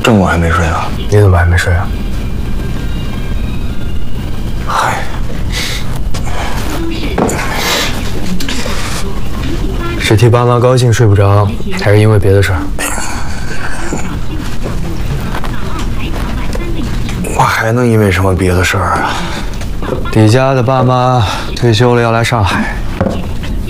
正午还没睡呢。 你怎么还没睡啊？ 嗨， 是替爸妈高兴睡不着，还是因为别的事儿？ 我还能因为什么别的事儿啊？ 底家的爸妈退休了要来上海。